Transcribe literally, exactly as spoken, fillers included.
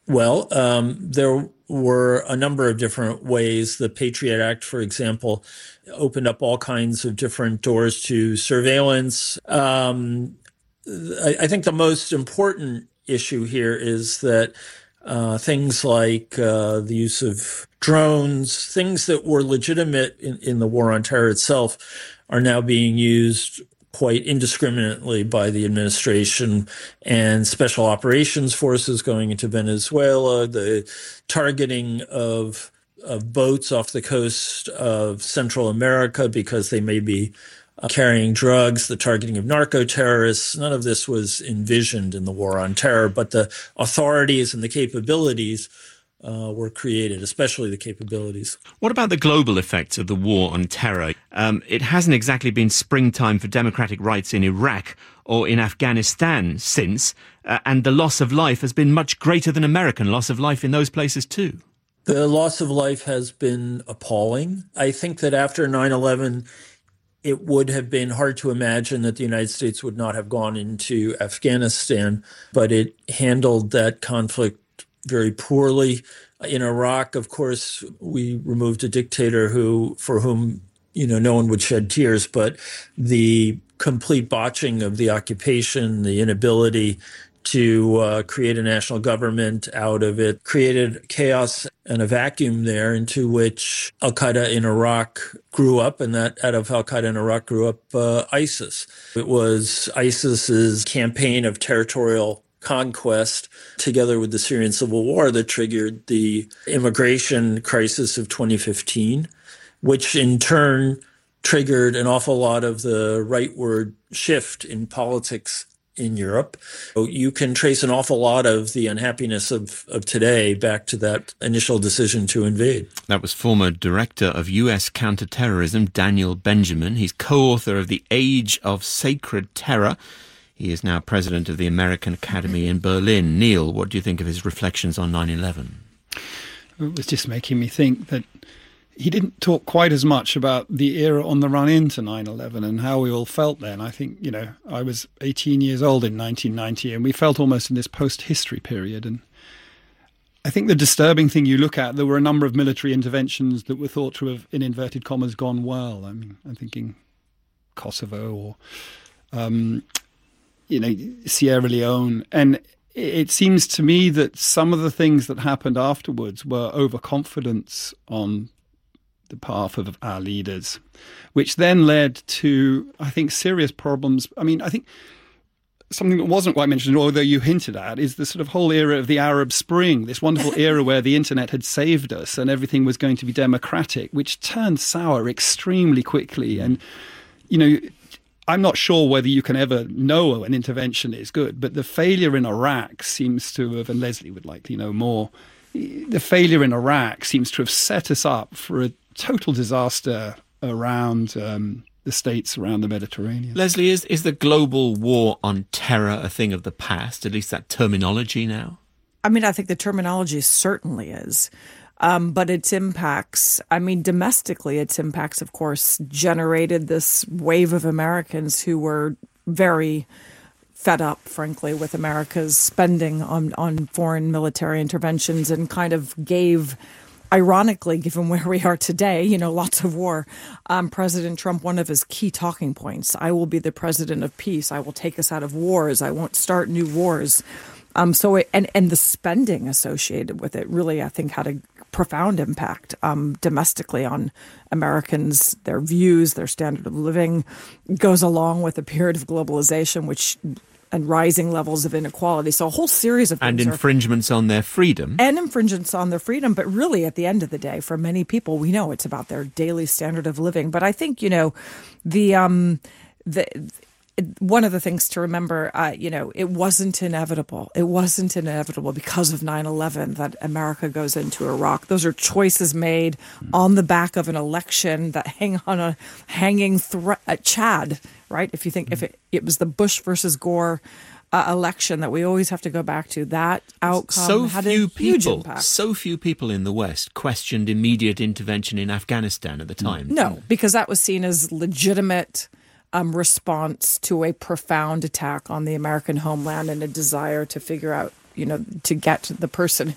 Well, um, there were a number of different ways. The Patriot Act, for example, opened up all kinds of different doors to surveillance. Um, I, I think the most important issue here is that uh, things like uh, the use of drones, things that were legitimate in, in the war on terror itself, are now being used quite indiscriminately by the administration and special operations forces going into Venezuela, the targeting of, of boats off the coast of Central America because they may be uh, carrying drugs, the targeting of narco-terrorists. None of this was envisioned in the war on terror, but the authorities and the capabilities Uh, were created, especially the capabilities. What about the global effects of the war on terror? Um, it hasn't exactly been springtime for democratic rights in Iraq or in Afghanistan since, uh, and the loss of life has been much greater than American loss of life in those places too. The loss of life has been appalling. I think that after nine eleven, it would have been hard to imagine that the United States would not have gone into Afghanistan, but it handled that conflict very poorly. In Iraq, of course, we removed a dictator who, for whom, you know, no one would shed tears, but the complete botching of the occupation, the inability to uh, create a national government out of it, created chaos and a vacuum there into which al-Qaeda in Iraq grew up, and that out of al-Qaeda in Iraq grew up uh, ISIS. It was ISIS's campaign of territorial conquest, together with the Syrian civil war, that triggered the immigration crisis of twenty fifteen, which in turn triggered an awful lot of the rightward shift in politics in Europe. So you can trace an awful lot of the unhappiness of, of today back to that initial decision to invade. That was former director of U S counterterrorism, Daniel Benjamin. He's co-author of The Age of Sacred Terror. He is now president of the American Academy in Berlin. Neil, what do you think of his reflections on nine eleven? It was just making me think that he didn't talk quite as much about the era on the run into nine eleven and how we all felt then. I think, you know, I was eighteen years old in nineteen ninety, and we felt almost in this post-history period. And I think the disturbing thing you look at, there were a number of military interventions that were thought to have, in inverted commas, gone well. I mean, I'm thinking Kosovo or Um, you know, Sierra Leone. And it seems to me that some of the things that happened afterwards were overconfidence on the part of our leaders, which then led to, I think, serious problems. I mean, I think something that wasn't quite mentioned, although you hinted at, is the sort of whole era of the Arab Spring, this wonderful era where the internet had saved us and everything was going to be democratic, which turned sour extremely quickly. And, you know, I'm not sure whether you can ever know an intervention is good, but the failure in Iraq seems to have, and Leslie would likely know more, the failure in Iraq seems to have set us up for a total disaster around um, the states around the Mediterranean. Leslie, is, is the global war on terror a thing of the past, at least that terminology now? I mean, I think the terminology certainly is. Um, but its impacts, I mean, domestically, its impacts, of course, generated this wave of Americans who were very fed up, frankly, with America's spending on, on foreign military interventions, and kind of gave, ironically, given where we are today, you know, lots of war, um, President Trump, one of his key talking points, I will be the president of peace. I will take us out of wars. I won't start new wars. Um, so it, and, and the spending associated with it really, I think, had a profound impact um, domestically on Americans, their views, their standard of living. Goes along with a period of globalization, which and rising levels of inequality. So a whole series of things. And infringements are, on their freedom. And infringements on their freedom. But really, at the end of the day, for many people, we know it's about their daily standard of living. But I think, you know, the um, the one of the things to remember, uh, you know, it wasn't inevitable. It wasn't inevitable because of nine eleven that America goes into Iraq. Those are choices made on the back of an election that hang on a hanging threat. Uh, Chad, right? If you think if it, it was the Bush versus Gore uh, election that we always have to go back to, that outcome so had few a huge people, impact. So few people in the West questioned immediate intervention in Afghanistan at the time. No, because that was seen as legitimate Um, response to a profound attack on the American homeland and a desire to figure out, you know, to get the person